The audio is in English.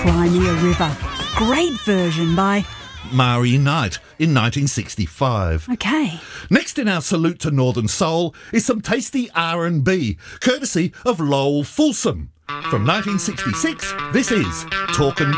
Crimea River. Great version by... Mari Knight in 1965. OK. Next in our salute to Northern Soul is some tasty R&B, courtesy of Lowell Fulsom. From 1966, this is Talkin'